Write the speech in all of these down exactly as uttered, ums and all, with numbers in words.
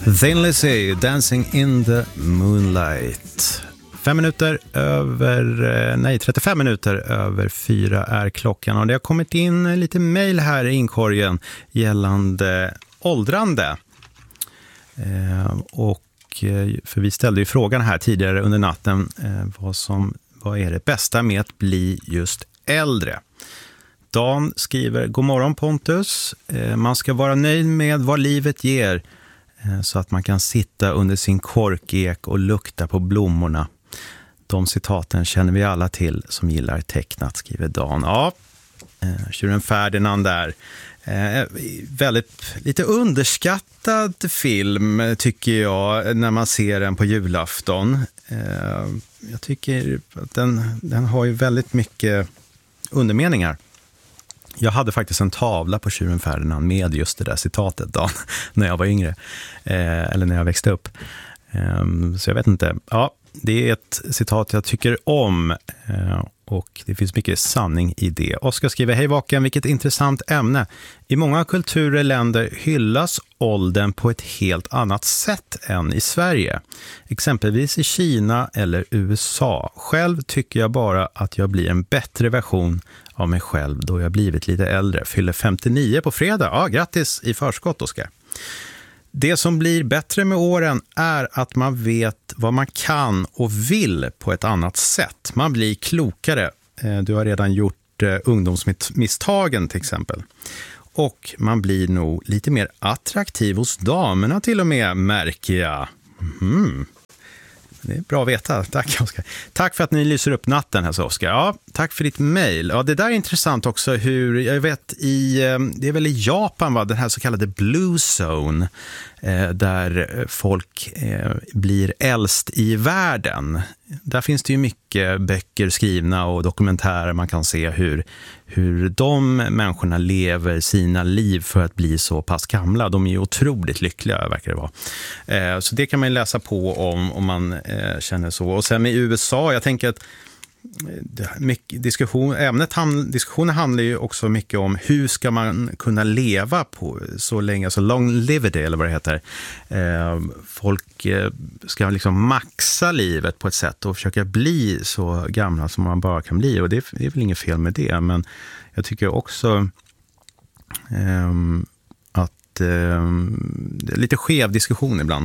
Thin Lizzy, Dancing in the Moonlight. Fem minuter över, nej trettiofem minuter över fyra är klockan, och det har kommit in lite mejl här i inkorgen gällande åldrande. Eh, och för vi ställde ju frågan här tidigare under natten, eh, vad, som, vad är det bästa med att bli just äldre? Dan skriver: God morgon Pontus, eh, man ska vara nöjd med vad livet ger, eh, så att man kan sitta under sin korkek och lukta på blommorna. De citaten känner vi alla till som gillar tecknat, skriver Dan. Ja, eh, Tjuren Ferdinand där. Eh, väldigt lite underskattad film tycker jag när man ser den på julafton. Eh, jag tycker att den, den har ju väldigt mycket undermeningar. Jag hade faktiskt en tavla på Tjuren Ferdinand med just det där citatet då, när jag var yngre. Eh, eller när jag växte upp. Eh, så jag vet inte. Ja, det är ett citat jag tycker om. Eh, och det finns mycket sanning i det. Oskar skriver: Hej Vaken, vilket intressant ämne. I många kulturer och länder hyllas åldern på ett helt annat sätt än i Sverige. Exempelvis i Kina eller U S A. Själv tycker jag bara att jag blir en bättre version av mig själv då jag blivit lite äldre. Fyller femtionio på fredag. Ja, grattis i förskott, Oskar. Det som blir bättre med åren är att man vet vad man kan och vill på ett annat sätt. Man blir klokare. Du har redan gjort ungdomsmisstagen till exempel. Och man blir nog lite mer attraktiv hos damerna till och med, märker jag. Mm. Det är bra att veta. Tack, Oskar. Tack för att ni lyser upp natten här, så Oskar. Ja, tack för ditt mejl. Ja, det där är intressant också hur, jag vet, i, det är väl i Japan, va, den här så kallade Blue Zone, eh, där folk eh, blir äldst i världen. Där finns det ju mycket böcker skrivna och dokumentärer man kan se hur, hur de människorna lever sina liv för att bli så pass gamla. De är ju otroligt lyckliga, verkar det vara. Eh, så det kan man läsa på om, om man eh, känner så. Och sen med U S A, jag tänker att mycket diskussion, ämnet ham, diskussionen handlar ju också mycket om hur ska man kunna leva på så länge, så longevity eller vad det heter. Eh, folk eh, ska liksom maxa livet på ett sätt och försöka bli så gamla som man bara kan bli, och det, det är väl inget fel med det, men jag tycker också eh, att eh, det är lite skev diskussion ibland.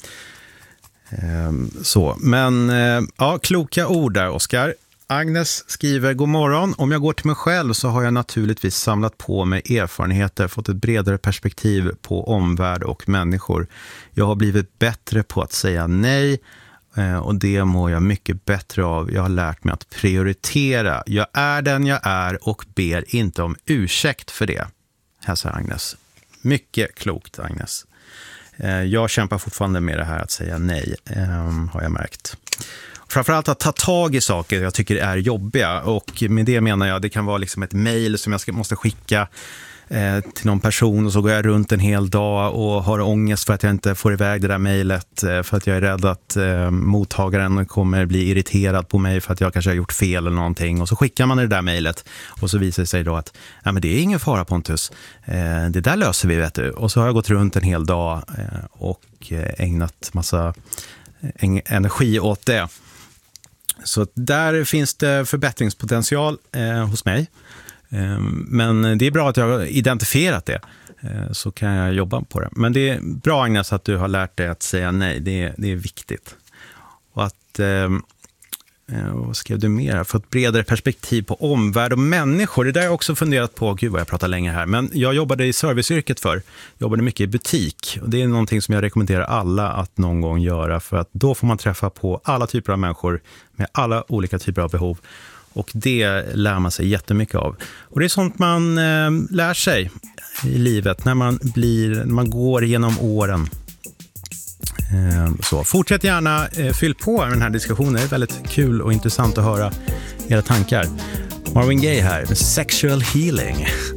Så, men ja, kloka ord där, Oskar. Agnes skriver: God morgon. Om jag går till mig själv så har jag naturligtvis samlat på mig erfarenheter, fått ett bredare perspektiv på omvärld och människor. Jag har blivit bättre på att säga nej, och det mår jag mycket bättre av. Jag har lärt mig att prioritera. Jag är den jag är och ber inte om ursäkt för det. Hälsar Agnes. Mycket klokt, Agnes. Jag kämpar fortfarande med det här att säga nej, har jag märkt. Framförallt att ta tag i saker jag tycker är jobbiga, och med det menar jag det kan vara liksom ett mejl som jag ska, måste skicka eh, till någon person, och så går jag runt en hel dag och har ångest för att jag inte får iväg det där mejlet, eh, för att jag är rädd att eh, mottagaren kommer bli irriterad på mig för att jag kanske har gjort fel eller någonting, och så skickar man det där mejlet och så visar det sig då att ja, men det är ingen fara, Pontus, eh, det där löser vi, vet du. Och så har jag gått runt en hel dag eh, och eh, ägnat massa en- energi åt det. Så där finns det förbättringspotential eh, hos mig. Eh, men det är bra att jag har identifierat det. Eh, så kan jag jobba på det. Men det är bra, Agnes, att du har lärt dig att säga nej. Det är, det är viktigt. Och att, eh, vad skrev du mer? Få ett bredare perspektiv på omvärld och människor. Det där har jag också funderat på. Gud vad jag pratar länge här. Men jag jobbade i serviceyrket för. Jobbade mycket i butik. Och det är någonting som jag rekommenderar alla att någon gång göra. För att då får man träffa på alla typer av människor med alla olika typer av behov. Och det lär man sig jättemycket av. Och det är sånt man eh, lär sig i livet när man, blir, när man går genom åren. Så fortsätt gärna, fyll på den här diskussionen. Det är väldigt kul och intressant att höra era tankar. Marvin Gaye här med Sexual Healing.